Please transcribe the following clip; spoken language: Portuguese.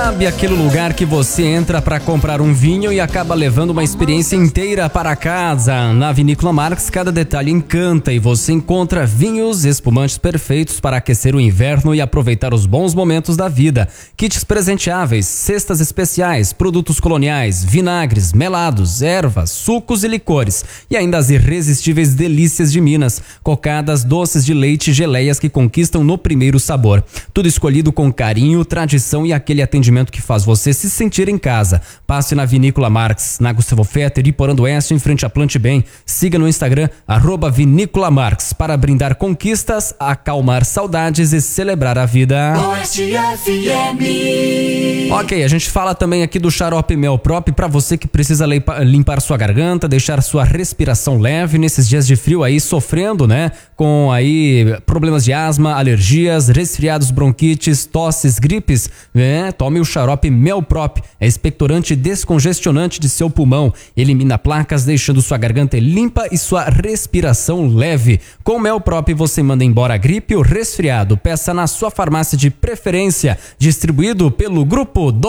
Sabe aquele lugar que você entra para comprar um vinho e acaba levando uma experiência inteira para casa? Na Vinícola Marx, cada detalhe encanta e você encontra vinhos espumantes perfeitos para aquecer o inverno e aproveitar os bons momentos da vida. Kits presenteáveis, cestas especiais, produtos coloniais, vinagres, melados, ervas, sucos e licores. E ainda as irresistíveis delícias de Minas, cocadas, doces de leite e geleias que conquistam no primeiro sabor. Tudo escolhido com carinho, tradição e aquele atendimento que faz você se sentir em casa. Passe na Vinícola Marx, na Gustavo Fetter, Iporã do Oeste, em frente à Plante Bem. Siga no Instagram, @Vinícola Marx, para brindar conquistas, acalmar saudades e celebrar a vida. Oeste FM. Ok, a gente fala também aqui do xarope Mel Prop para você que precisa limpar sua garganta, deixar sua respiração leve nesses dias de frio aí, sofrendo, né, com aí problemas de asma, alergias, resfriados, bronquites, tosses, gripes, né? Tome o xarope Mel Prop, é expectorante e descongestionante de seu pulmão, elimina placas, deixando sua garganta limpa e sua respiração leve. Com Mel Prop você manda embora a gripe ou resfriado. Peça na sua farmácia de preferência, distribuído pelo Grupo